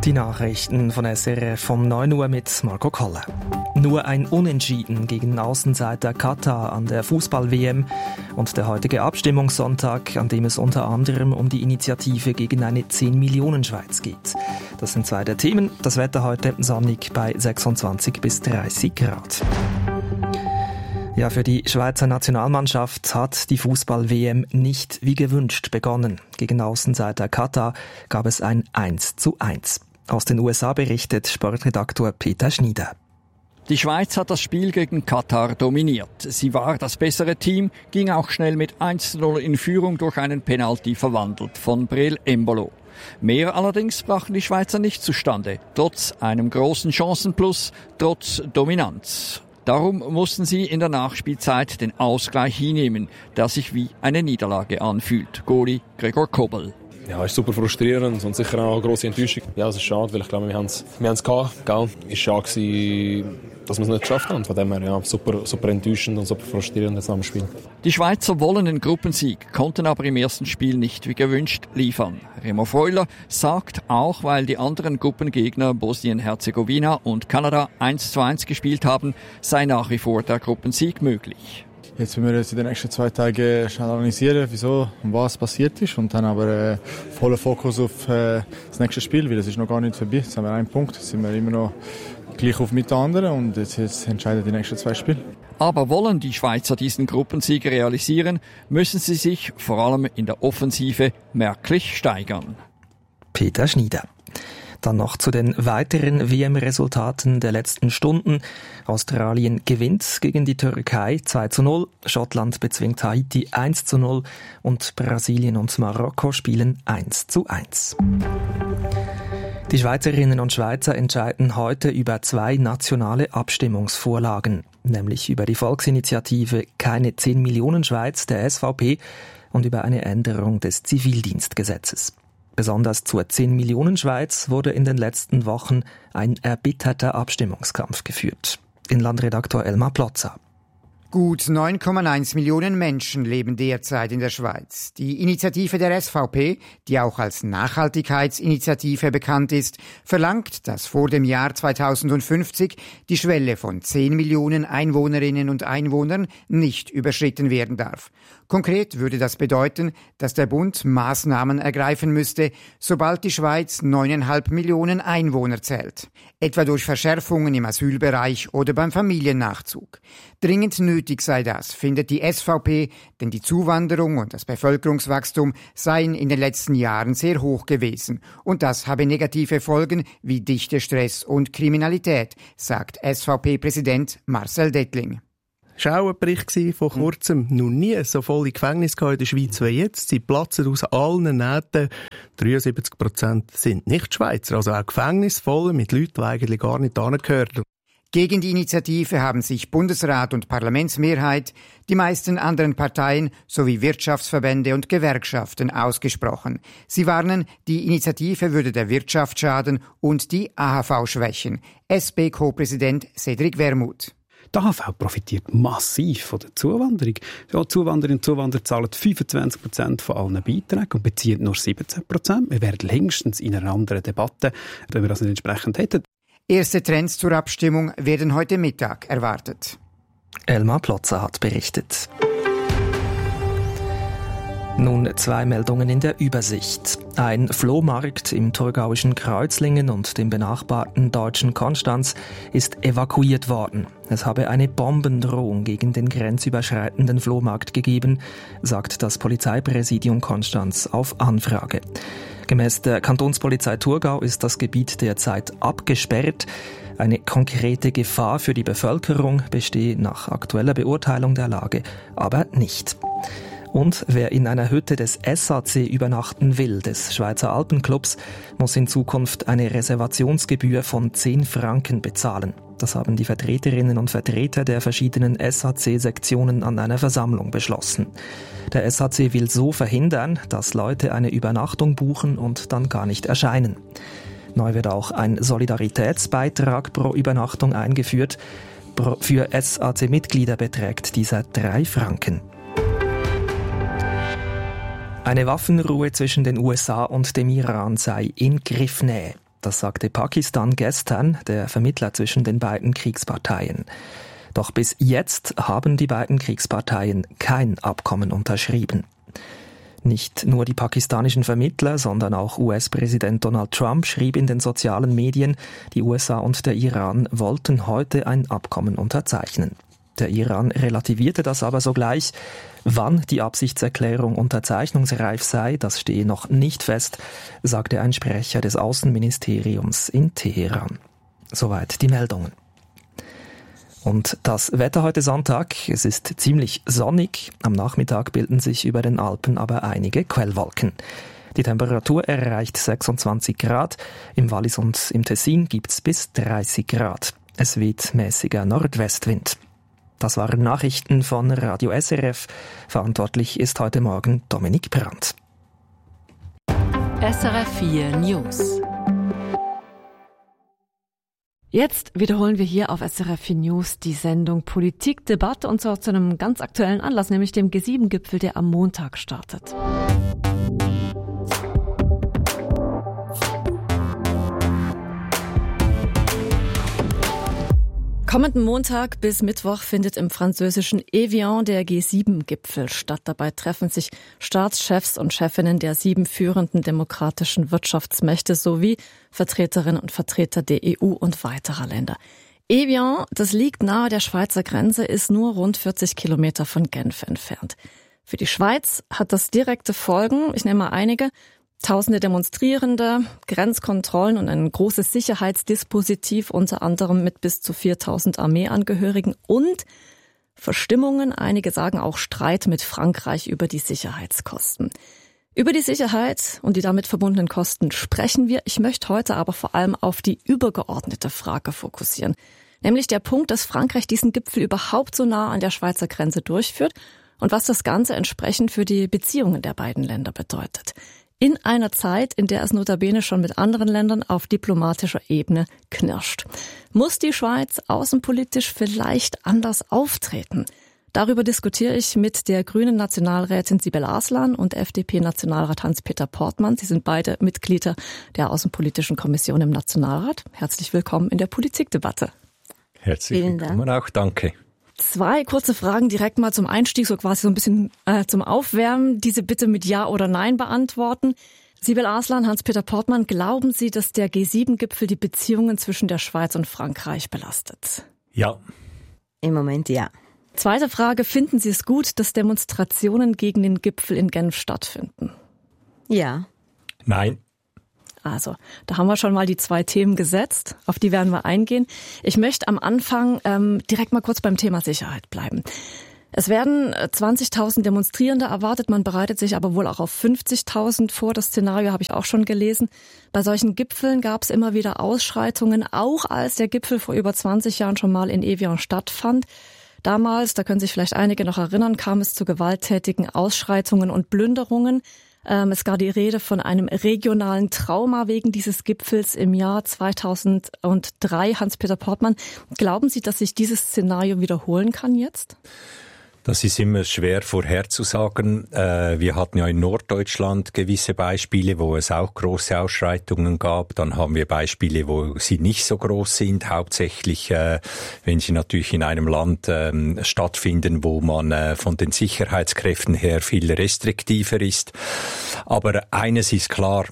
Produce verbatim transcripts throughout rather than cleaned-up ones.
Die Nachrichten von S R F um neun Uhr mit Marco Kolle. Nur ein Unentschieden gegen Außenseiter Katar an der Fußball-W M und der heutige Abstimmungssonntag, an dem es unter anderem um die Initiative gegen eine zehn Millionen Schweiz geht. Das sind zwei der Themen. Das Wetter heute sonnig bei sechsundzwanzig bis dreißig Grad. Ja, für die Schweizer Nationalmannschaft hat die Fußball-W M nicht wie gewünscht begonnen. Gegen Außenseiter Katar gab es ein eins zu eins. Aus den U S A berichtet Sportredaktor Peter Schnieder. Die Schweiz hat das Spiel gegen Katar dominiert. Sie war das bessere Team, ging auch schnell mit eins zu null in Führung durch einen Penalty verwandelt von Breel Embolo. Mehr allerdings brachten die Schweizer nicht zustande, trotz einem großen Chancenplus, trotz Dominanz. Darum mussten sie in der Nachspielzeit den Ausgleich hinnehmen, der sich wie eine Niederlage anfühlt. Goalie Gregor Kobel. Ja, es ist super frustrierend und sicher auch eine grosse Enttäuschung. Ja, es ist schade, weil ich glaube, wir haben es wir haben es gehabt, gell? Es war schade gewesen, dass wir es nicht geschafft haben. Von dem her, ja, super, super enttäuschend und super frustrierend jetzt am Spiel. Die Schweizer wollen den Gruppensieg, konnten aber im ersten Spiel nicht wie gewünscht liefern. Remo Freuler sagt, auch weil die anderen Gruppengegner Bosnien-Herzegowina und Kanada eins zu eins gespielt haben, sei nach wie vor der Gruppensieg möglich. Jetzt müssen wir jetzt in den nächsten zwei Tagen schnell analysieren, wieso und was passiert ist. Und dann aber äh, voller Fokus auf äh, das nächste Spiel, weil es ist noch gar nicht vorbei. Jetzt haben wir einen Punkt, jetzt sind wir immer noch gleich auf mit den anderen und jetzt, jetzt entscheiden die nächsten zwei Spiele. Aber wollen die Schweizer diesen Gruppensieg realisieren, müssen sie sich vor allem in der Offensive merklich steigern. Peter Schnieder. Dann noch zu den weiteren W M-Resultaten der letzten Stunden. Australien gewinnt gegen die Türkei zwei zu null, Schottland bezwingt Haiti eins zu null und Brasilien und Marokko spielen eins zu eins. Die Schweizerinnen und Schweizer entscheiden heute über zwei nationale Abstimmungsvorlagen, nämlich über die Volksinitiative Keine zehn Millionen Schweiz der S V P und über eine Änderung des Zivildienstgesetzes. Besonders zur zehn Millionen Schweiz wurde in den letzten Wochen ein erbitterter Abstimmungskampf geführt. Inlandredaktor Elmar Plotzer. Gut neun Komma eins Millionen Menschen leben derzeit in der Schweiz. Die Initiative der S V P, die auch als Nachhaltigkeitsinitiative bekannt ist, verlangt, dass vor dem Jahr zweitausendfünfzig die Schwelle von zehn Millionen Einwohnerinnen und Einwohnern nicht überschritten werden darf. Konkret würde das bedeuten, dass der Bund Maßnahmen ergreifen müsste, sobald die Schweiz neuneinhalb Millionen Einwohner zählt. Etwa durch Verschärfungen im Asylbereich oder beim Familiennachzug. Dringend nötig sei das, findet die S V P, denn die Zuwanderung und das Bevölkerungswachstum seien in den letzten Jahren sehr hoch gewesen. Und das habe negative Folgen wie Dichtestress und Kriminalität, sagt S V P-Präsident Marcel Dettling. Es war auch ein Bericht vor kurzem. Noch nie so volle Gefängnisse in der Schweiz wie jetzt. Sie platzen aus allen Nähten. dreiundsiebzig Prozent sind nicht Schweizer. Also auch Gefängnisse voll mit Leuten, die eigentlich gar nicht hingehören. Gegen die Initiative haben sich Bundesrat und Parlamentsmehrheit, die meisten anderen Parteien sowie Wirtschaftsverbände und Gewerkschaften ausgesprochen. Sie warnen, die Initiative würde der Wirtschaft schaden und die A H V schwächen. S P-Co-Präsident Cedric Wermuth. Die A H V profitiert massiv von der Zuwanderung. Ja, Zuwanderinnen und Zuwanderer zahlen fünfundzwanzig Prozent von allen Beiträgen und beziehen nur siebzehn Prozent. Wir wären längstens in einer anderen Debatte, wenn wir das nicht entsprechend hätten. Erste Trends zur Abstimmung werden heute Mittag erwartet. Elmar Plotzer hat berichtet. Nun zwei Meldungen in der Übersicht. Ein Flohmarkt im thurgauischen Kreuzlingen und dem benachbarten deutschen Konstanz ist evakuiert worden. Es habe eine Bombendrohung gegen den grenzüberschreitenden Flohmarkt gegeben, sagt das Polizeipräsidium Konstanz auf Anfrage. Gemäß der Kantonspolizei Thurgau ist das Gebiet derzeit abgesperrt. Eine konkrete Gefahr für die Bevölkerung bestehe nach aktueller Beurteilung der Lage aber nicht. Und wer in einer Hütte des S A C übernachten will, des Schweizer Alpenclubs, muss in Zukunft eine Reservationsgebühr von zehn Franken bezahlen. Das haben die Vertreterinnen und Vertreter der verschiedenen S A C-Sektionen an einer Versammlung beschlossen. Der S A C will so verhindern, dass Leute eine Übernachtung buchen und dann gar nicht erscheinen. Neu wird auch ein Solidaritätsbeitrag pro Übernachtung eingeführt. Für S A C-Mitglieder beträgt dieser drei Franken. Eine Waffenruhe zwischen den U S A und dem Iran sei in Griffnähe. Das sagte Pakistan gestern, der Vermittler zwischen den beiden Kriegsparteien. Doch bis jetzt haben die beiden Kriegsparteien kein Abkommen unterschrieben. Nicht nur die pakistanischen Vermittler, sondern auch U S-Präsident Donald Trump schrieb in den sozialen Medien, die U S A und der Iran wollten heute ein Abkommen unterzeichnen. Der Iran relativierte das aber sogleich. Wann die Absichtserklärung unterzeichnungsreif sei, das stehe noch nicht fest, sagte ein Sprecher des Außenministeriums in Teheran. Soweit die Meldungen. Und das Wetter heute Sonntag, es ist ziemlich sonnig. Am Nachmittag bilden sich über den Alpen aber einige Quellwolken. Die Temperatur erreicht sechsundzwanzig Grad. Im Wallis und im Tessin gibt's bis dreißig Grad. Es weht mäßiger Nordwestwind. Das waren Nachrichten von Radio S R F. Verantwortlich ist heute Morgen Dominik Brandt. S R F vier News. Jetzt wiederholen wir hier auf S R F vier News die Sendung Politik, Debatte und zwar zu einem ganz aktuellen Anlass, nämlich dem G sieben Gipfel, der am Montag startet. Kommenden Montag bis Mittwoch findet im französischen Evian der G sieben Gipfel statt. Dabei treffen sich Staatschefs und Chefinnen der sieben führenden demokratischen Wirtschaftsmächte sowie Vertreterinnen und Vertreter der E U und weiterer Länder. Evian, das liegt nahe der Schweizer Grenze, ist nur rund vierzig Kilometer von Genf entfernt. Für die Schweiz hat das direkte Folgen, ich nenne mal einige. Tausende Demonstrierende, Grenzkontrollen und ein großes Sicherheitsdispositiv, unter anderem mit bis zu viertausend Armeeangehörigen und Verstimmungen, einige sagen auch Streit mit Frankreich über die Sicherheitskosten. Über die Sicherheit und die damit verbundenen Kosten sprechen wir. Ich möchte heute aber vor allem auf die übergeordnete Frage fokussieren, nämlich der Punkt, dass Frankreich diesen Gipfel überhaupt so nah an der Schweizer Grenze durchführt und was das Ganze entsprechend für die Beziehungen der beiden Länder bedeutet. In einer Zeit, in der es notabene schon mit anderen Ländern auf diplomatischer Ebene knirscht. Muss die Schweiz außenpolitisch vielleicht anders auftreten? Darüber diskutiere ich mit der grünen Nationalrätin Sibel Arslan und F D P-Nationalrat Hans-Peter Portmann. Sie sind beide Mitglieder der Außenpolitischen Kommission im Nationalrat. Herzlich willkommen in der Politikdebatte. Herzlich Vielen willkommen Dank. Auch, danke. Zwei kurze Fragen direkt mal zum Einstieg, so quasi so ein bisschen äh, zum Aufwärmen. Diese bitte mit Ja oder Nein beantworten. Sibel Arslan, Hans-Peter Portmann, glauben Sie, dass der G sieben Gipfel die Beziehungen zwischen der Schweiz und Frankreich belastet? Ja. Im Moment ja. Zweite Frage, finden Sie es gut, dass Demonstrationen gegen den Gipfel in Genf stattfinden? Ja. Nein. Also, da haben wir schon mal die zwei Themen gesetzt, auf die werden wir eingehen. Ich möchte am Anfang ähm, direkt mal kurz beim Thema Sicherheit bleiben. Es werden zwanzigtausend Demonstrierende erwartet, man bereitet sich aber wohl auch auf fünfzigtausend vor. Das Szenario habe ich auch schon gelesen. Bei solchen Gipfeln gab es immer wieder Ausschreitungen, auch als der Gipfel vor über zwanzig Jahren schon mal in Evian stattfand. Damals, da können sich vielleicht einige noch erinnern, kam es zu gewalttätigen Ausschreitungen und Plünderungen. Es gab die Rede von einem regionalen Trauma wegen dieses Gipfels im Jahr zweitausenddrei. Hans-Peter Portmann, glauben Sie, dass sich dieses Szenario wiederholen kann jetzt? Das ist immer schwer vorherzusagen. Wir hatten ja in Norddeutschland gewisse Beispiele, wo es auch große Ausschreitungen gab. Dann haben wir Beispiele, wo sie nicht so groß sind. Hauptsächlich, wenn sie natürlich in einem Land stattfinden, wo man von den Sicherheitskräften her viel restriktiver ist. Aber eines ist klar,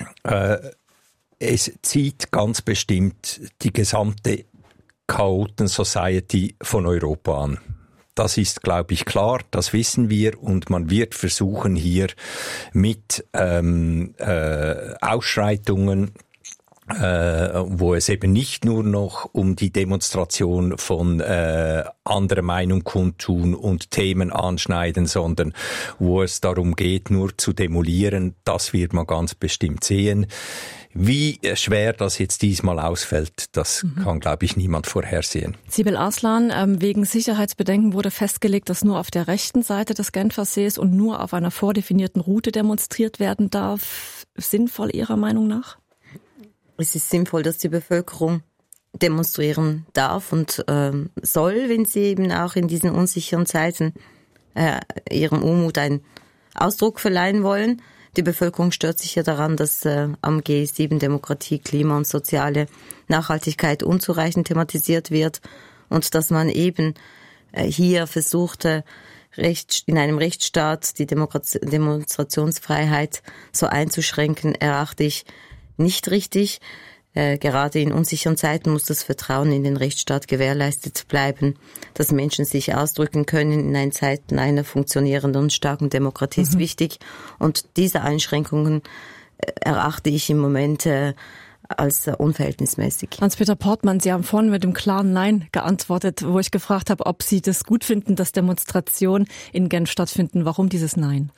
es zieht ganz bestimmt die gesamte Chaoten-Society von Europa an. Das ist, glaube ich, klar, das wissen wir und man wird versuchen hier mit ähm, äh, Ausschreitungen, äh, wo es eben nicht nur noch um die Demonstration von äh, anderer Meinung kundtun und Themen anschneiden, sondern wo es darum geht, nur zu demolieren, das wird man ganz bestimmt sehen. Wie schwer das jetzt diesmal ausfällt, das mhm. kann, glaube ich, niemand vorhersehen. Sibel Arslan, ähm, wegen Sicherheitsbedenken wurde festgelegt, dass nur auf der rechten Seite des Genfer Sees und nur auf einer vordefinierten Route demonstriert werden darf. Sinnvoll Ihrer Meinung nach? Es ist sinnvoll, dass die Bevölkerung demonstrieren darf und ähm, soll, wenn sie eben auch in diesen unsicheren Zeiten äh, ihrem Unmut einen Ausdruck verleihen wollen. Die Bevölkerung stört sich ja daran, dass äh, am G sieben Demokratie, Klima und soziale Nachhaltigkeit unzureichend thematisiert wird und dass man eben äh, hier versuchte, Recht, in einem Rechtsstaat die Demokrat- Demonstrationsfreiheit so einzuschränken, erachte ich nicht richtig. Äh, gerade in unsicheren Zeiten muss das Vertrauen in den Rechtsstaat gewährleistet bleiben, dass Menschen sich ausdrücken können in einen Zeiten einer funktionierenden und starken Demokratie ist mhm. wichtig. Und diese Einschränkungen äh, erachte ich im Moment äh, als äh, unverhältnismäßig. Hans-Peter Portmann, Sie haben vorhin mit dem klaren Nein geantwortet, wo ich gefragt habe, ob Sie das gut finden, dass Demonstrationen in Genf stattfinden. Warum dieses Nein?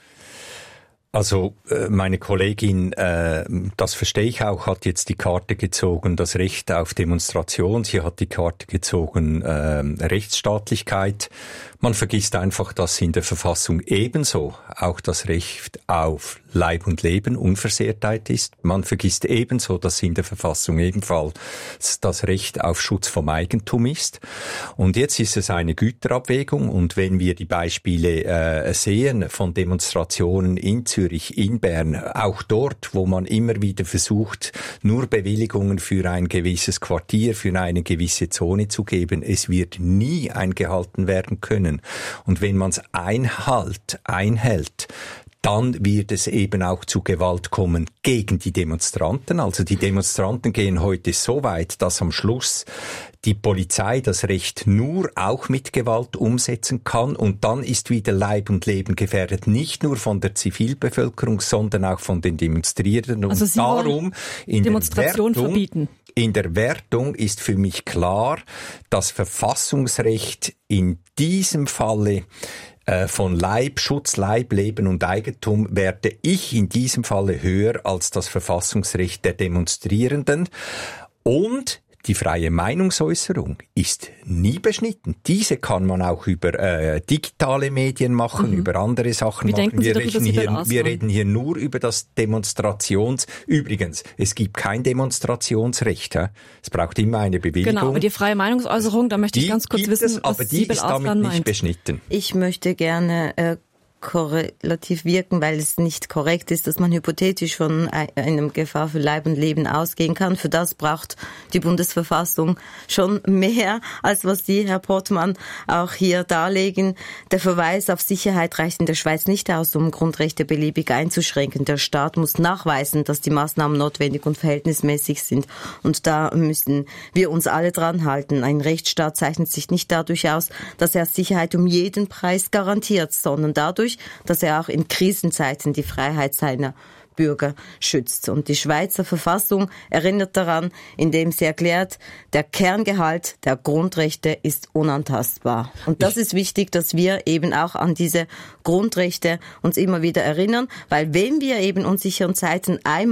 Also meine Kollegin, äh, das verstehe ich auch, hat jetzt die Karte gezogen, das Recht auf Demonstration. Sie hat die Karte gezogen, äh, Rechtsstaatlichkeit. Man vergisst einfach, dass in der Verfassung ebenso auch das Recht auf Leib und Leben, Unversehrtheit ist. Man vergisst ebenso, dass in der Verfassung ebenfalls das Recht auf Schutz vom Eigentum ist. Und jetzt ist es eine Güterabwägung. Und wenn wir die Beispiele äh, sehen von Demonstrationen in Zürich, in Bern, auch dort, wo man immer wieder versucht, nur Bewilligungen für ein gewisses Quartier, für eine gewisse Zone zu geben, es wird nie eingehalten werden können. Und wenn man es einhält, einhält, dann wird es eben auch zu Gewalt kommen gegen die Demonstranten. Also die Demonstranten gehen heute so weit, dass am Schluss die Polizei das Recht nur auch mit Gewalt umsetzen kann. Und dann ist wieder Leib und Leben gefährdet, nicht nur von der Zivilbevölkerung, sondern auch von den Demonstrierenden. Und also Sie darum in Demonstration der Wertung, verbieten. In der Wertung ist für mich klar, das Verfassungsrecht in diesem Falle von Leib, Schutz, Leib, Leben und Eigentum werte ich in diesem Falle höher als das Verfassungsrecht der Demonstrierenden. Und die freie Meinungsäußerung ist nie beschnitten. Diese kann man auch über äh, digitale Medien machen, mhm. über andere Sachen Wie machen. denken Sie wir, darüber, reden Sie hier, wir reden hier nur über das Demonstrations... Übrigens, es gibt kein Demonstrationsrecht. He? Es braucht immer eine Bewilligung. Genau, aber die freie Meinungsäußerung, da möchte ich die ganz kurz gibt wissen, es, was aber die Sibel ist damit Arslan nicht meint. beschnitten. Ich möchte gerne äh, korrelativ wirken, weil es nicht korrekt ist, dass man hypothetisch von einem Gefahr für Leib und Leben ausgehen kann. Für das braucht die Bundesverfassung schon mehr, als was Sie, Herr Portmann, auch hier darlegen. Der Verweis auf Sicherheit reicht in der Schweiz nicht aus, um Grundrechte beliebig einzuschränken. Der Staat muss nachweisen, dass die Maßnahmen notwendig und verhältnismäßig sind. Und da müssen wir uns alle dran halten. Ein Rechtsstaat zeichnet sich nicht dadurch aus, dass er Sicherheit um jeden Preis garantiert, sondern dadurch, dass er auch in Krisenzeiten die Freiheit seiner Bürger schützt. Und die Schweizer Verfassung erinnert daran, indem sie erklärt, der Kerngehalt der Grundrechte ist unantastbar. Und das ist wichtig, dass wir eben auch an diese Grundrechte uns immer wieder erinnern, weil wenn wir eben unsicheren Zeiten einmal